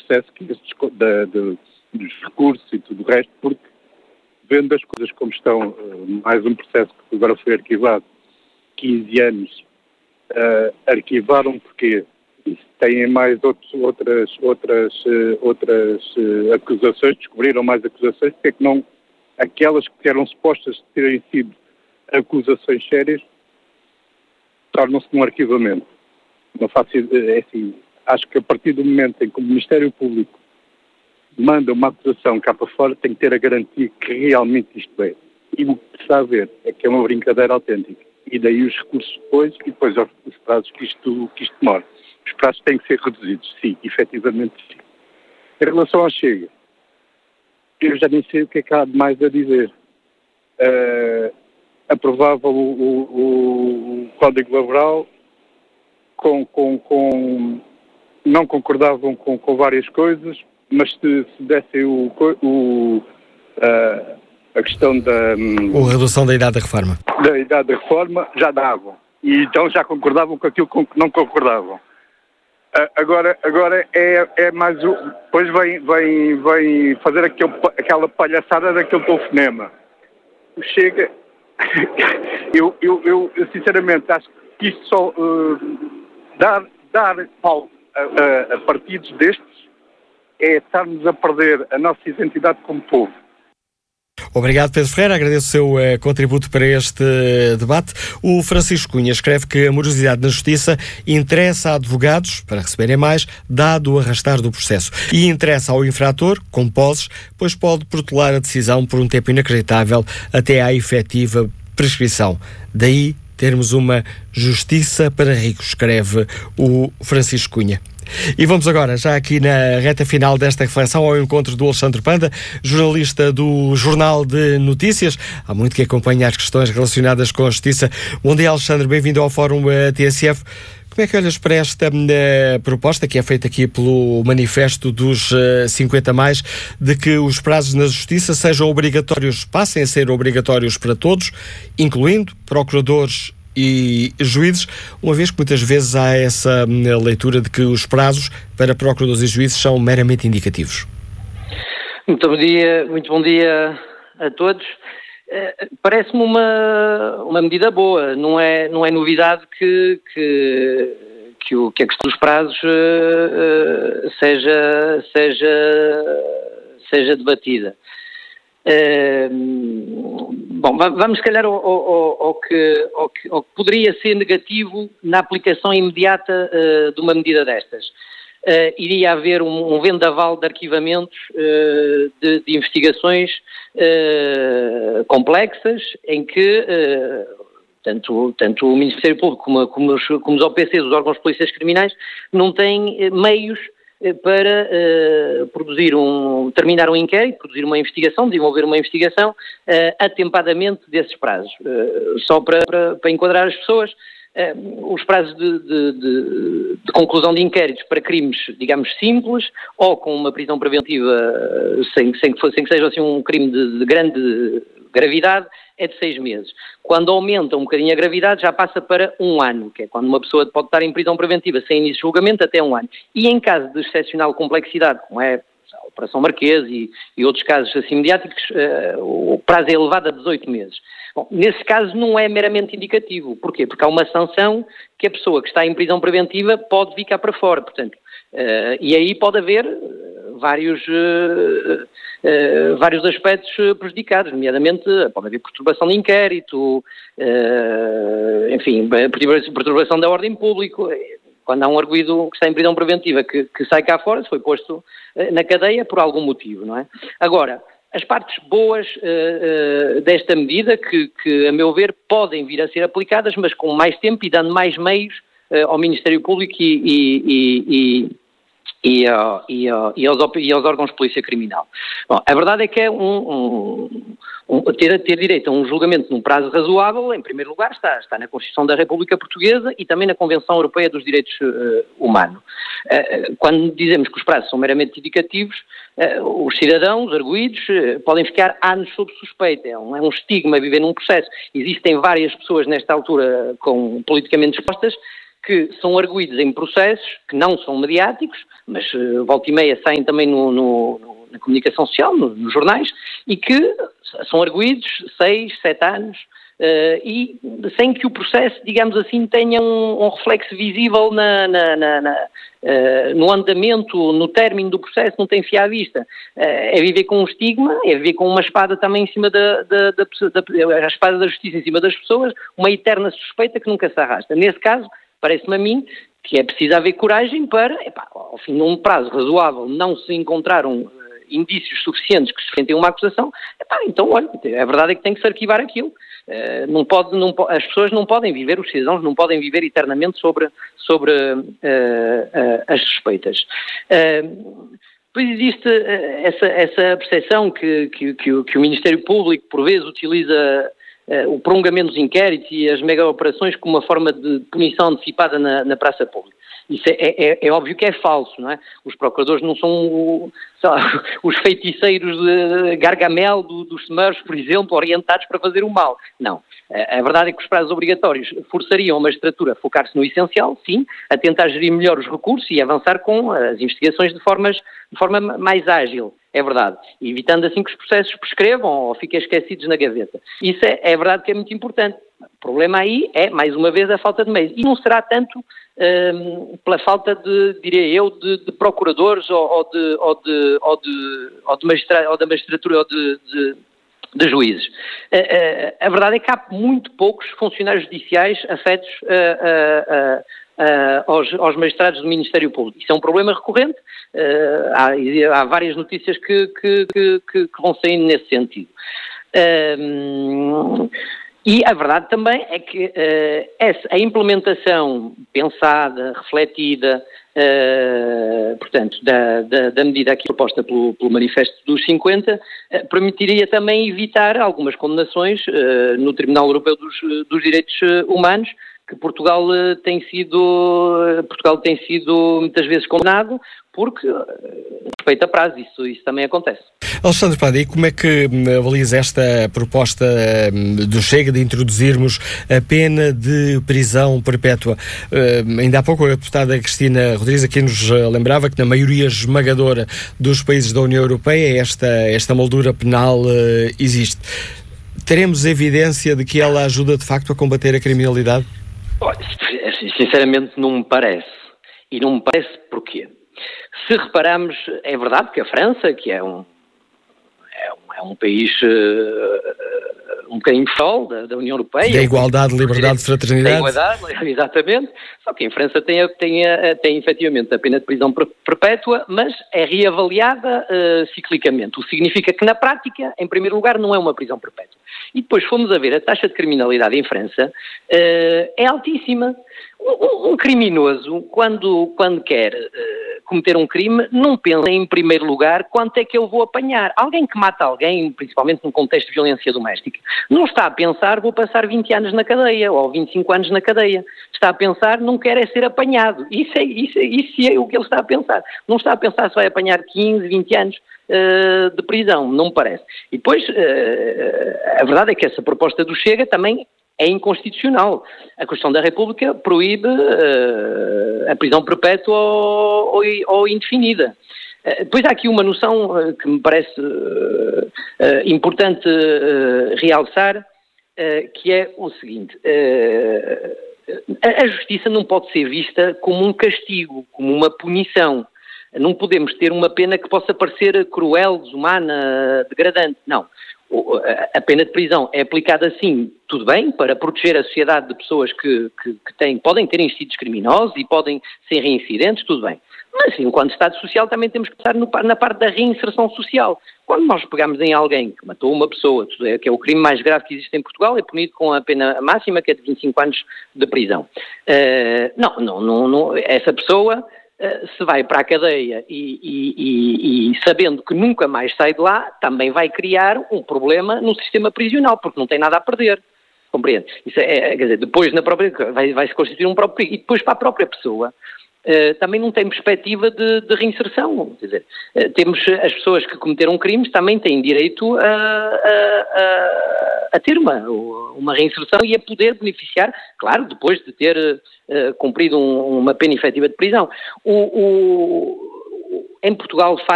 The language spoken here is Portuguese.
processo que dos recursos e tudo o resto, porque vendo as coisas como estão, mais um processo que agora foi arquivado 15 anos, arquivaram porque têm mais outras acusações, descobriram mais acusações, porque é que não, aquelas que eram supostas terem sido acusações sérias, tornam-se num arquivamento. Não faço, assim, acho que a partir do momento em que o Ministério Público manda uma acusação cá para fora, tem que ter a garantia que realmente isto é. E o que está a ver é que é uma brincadeira autêntica. E daí os recursos depois, e depois os prazos que isto demora. Os prazos têm que ser reduzidos, sim, efetivamente sim. Em relação ao Chega, eu já nem sei o que é que há de mais a dizer. Aprovava o Código Laboral, não concordavam com várias coisas, mas se dessem a questão da redução da idade da reforma. Da idade da reforma, já davam. E então já concordavam com aquilo com que não concordavam. Agora é mais o... Depois vem fazer aquela palhaçada daquele telefonema. O Chega... eu sinceramente acho que isto só... dar pau a partidos destes é estarmos a perder a nossa identidade como povo. Obrigado, Pedro Ferreira. Agradeço o seu contributo para este debate. O Francisco Cunha escreve que a morosidade na Justiça interessa a advogados para receberem mais, dado o arrastar do processo. E interessa ao infrator, com poses, pois pode protelar a decisão por um tempo inacreditável até à efetiva prescrição. Daí termos uma justiça para ricos, escreve o Francisco Cunha. E vamos agora, já aqui na reta final desta reflexão, ao encontro do Alexandre Panda, jornalista do Jornal de Notícias. Há muito que acompanha as questões relacionadas com a justiça. Bom dia, Alexandre, bem-vindo ao Fórum TSF. Como é que olhas para esta proposta que é feita aqui pelo manifesto dos 50 mais, de que os prazos na justiça sejam obrigatórios, passem a ser obrigatórios para todos, incluindo procuradores e juízes, uma vez que muitas vezes há essa leitura de que os prazos para procuradores e juízes são meramente indicativos? Muito bom dia a todos. Parece-me uma medida boa, não é novidade que a questão dos prazos seja debatida. Bom, vamos se calhar ao que poderia ser negativo na aplicação imediata de uma medida destas. Iria haver um vendaval de arquivamentos de investigações complexas, em que tanto o Ministério Público como os OPCs, os órgãos de polícias criminais, não têm meios para terminar um inquérito, produzir uma investigação, desenvolver uma investigação atempadamente desses prazos. Só para enquadrar as pessoas, os prazos de conclusão de inquéritos para crimes, digamos, simples, ou com uma prisão preventiva sem que seja assim um crime de grande gravidade, é de 6 meses. Quando aumenta um bocadinho a gravidade, já passa para 1 ano, que é quando uma pessoa pode estar em prisão preventiva sem início de julgamento até 1 ano. E em caso de excepcional complexidade, como é a Operação Marquês e outros casos assim mediáticos, o prazo é elevado a 18 meses. Bom, nesse caso não é meramente indicativo. Porquê? Porque há uma sanção que a pessoa que está em prisão preventiva pode vir cá para fora, portanto. E aí pode haver vários aspectos prejudicados, nomeadamente pode haver perturbação de inquérito, enfim, perturbação da ordem pública. Quando há um arguido que está em prisão preventiva que sai cá fora, se foi posto na cadeia por algum motivo, não é? Agora, as partes boas desta medida, que a meu ver podem vir a ser aplicadas, mas com mais tempo e dando mais meios ao Ministério Público e aos órgãos de polícia criminal. Bom, a verdade é que é ter direito a um julgamento num prazo razoável, em primeiro lugar, está na Constituição da República Portuguesa e também na Convenção Europeia dos Direitos Humanos. Quando dizemos que os prazos são meramente indicativos, os cidadãos, os arguidos, podem ficar anos sob suspeita. É um estigma viver num processo. Existem várias pessoas nesta altura politicamente expostas que são arguidos em processos que não são mediáticos, mas volta e meia saem também na comunicação social, nos jornais, e que são arguidos 6, 7 anos, e sem que o processo, digamos assim, tenha um reflexo visível no andamento, no término do processo, não tem fio à vista. É viver com um estigma, é viver com uma espada também em cima a espada da justiça em cima das pessoas, uma eterna suspeita que nunca se arrasta. Nesse caso, parece-me a mim que é preciso haver coragem para, ao fim de um prazo razoável, não se encontraram indícios suficientes que sustentem uma acusação, então, olha, a verdade é que tem que se arquivar aquilo. As pessoas não podem viver, os cidadãos não podem viver eternamente sobre as suspeitas. Depois existe essa percepção que o Ministério Público, por vezes, utiliza o prolongamento dos inquéritos e as mega-operações como uma forma de punição antecipada na praça pública. Isso é óbvio que é falso, não é? Os procuradores não são os feiticeiros de Gargamel dos Smurfs, por exemplo, orientados para fazer o mal. Não. A verdade é que os prazos obrigatórios forçariam a magistratura a focar-se no essencial, sim, a tentar gerir melhor os recursos e avançar com as investigações de forma mais ágil. É verdade. Evitando assim que os processos prescrevam ou fiquem esquecidos na gaveta. Isso é verdade que é muito importante. O problema aí é, mais uma vez, a falta de meios. E não será tanto pela falta de procuradores ou da magistratura ou de juízes. A verdade é que há muito poucos funcionários judiciais afetos aos magistrados do Ministério Público. Isso é um problema recorrente. Há várias notícias que vão saindo nesse sentido. E a verdade também é que a implementação pensada, refletida, portanto, da medida aqui proposta pelo Manifesto dos 50, permitiria também evitar algumas condenações no Tribunal Europeu dos Direitos Humanos, que Portugal tem sido muitas vezes condenado porque respeita a prazo, isso também acontece. Alexandre Padilha, e como é que avalias esta proposta do Chega de introduzirmos a pena de prisão perpétua? Ainda há pouco a deputada Cristina Rodrigues aqui nos lembrava que na maioria esmagadora dos países da União Europeia esta moldura penal existe. Teremos evidência de que ela ajuda de facto a combater a criminalidade? Sinceramente não me parece. E não me parece porquê? Se repararmos, é verdade que a França, que é um país um bocadinho sol da União Europeia. Da igualdade, liberdade, fraternidade. Da igualdade, exatamente. Só que em França tem efetivamente a pena de prisão perpétua, mas é reavaliada ciclicamente. O que significa que na prática, em primeiro lugar, não é uma prisão perpétua. E depois fomos a ver a taxa de criminalidade em França, é altíssima. Um criminoso, quando quer cometer um crime, não pensa em primeiro lugar quanto é que eu vou apanhar. Alguém que mata alguém, principalmente num contexto de violência doméstica, não está a pensar vou passar 20 anos na cadeia ou 25 anos na cadeia. Está a pensar não quer é ser apanhado. Isso é o que ele está a pensar. Não está a pensar se vai apanhar 15, 20 anos de prisão, não me parece. E depois, a verdade é que essa proposta do Chega também é inconstitucional. A Constituição da República proíbe a prisão perpétua ou indefinida. Depois há aqui uma noção que me parece importante realçar, que é o seguinte: a justiça não pode ser vista como um castigo, como uma punição. Não podemos ter uma pena que possa parecer cruel, desumana, degradante. Não. A pena de prisão é aplicada assim, tudo bem, para proteger a sociedade de pessoas que podem ter instintos criminosos e podem ser reincidentes, tudo bem. Mas, enquanto Estado Social, também temos que pensar na parte da reinserção social. Quando nós pegamos em alguém que matou uma pessoa, que é o crime mais grave que existe em Portugal, é punido com a pena máxima, que é de 25 anos de prisão. Não, essa pessoa se vai para a cadeia e sabendo que nunca mais sai de lá, também vai criar um problema no sistema prisional, porque não tem nada a perder. Compreende? Isso quer dizer, depois na própria vai se constituir um próprio perigo. E depois para a própria pessoa, também não tem perspectiva de reinserção. Quer dizer, temos as pessoas que cometeram crimes também têm direito a ter uma reinserção e a poder beneficiar, claro, depois de ter cumprido uma pena efetiva de prisão. Em Portugal, de facto,